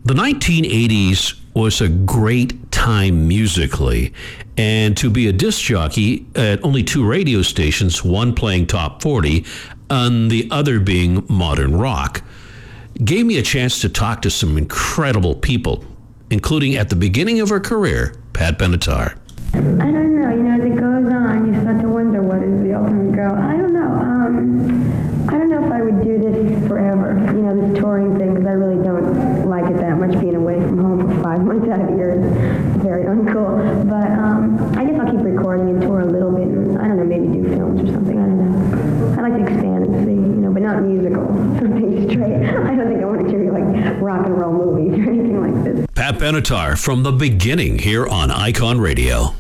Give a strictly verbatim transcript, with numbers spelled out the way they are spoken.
The nineteen eighties was a great time musically, and to be a disc jockey at only two radio stations, one playing top forty and the other being modern rock, gave me a chance to talk to some incredible people, including at the beginning of her career, Pat Benatar. I don't know, you know, as it goes on, you start to wonder what is the ultimate goal. I don't know. Um, I don't know if I would do this forever, you know, this touring thing, because I really don't like it that much, being away from home for five months out of the year. It's very uncool. But um, I guess I'll keep recording and tour a little bit, and I don't know, maybe do films or something. I don't know. I'd like to expand and see, you know, but not musical. Something straight. I don't think I want to do like rock and roll movies or anything like this. Pat Benatar from the beginning here on Icon Radio.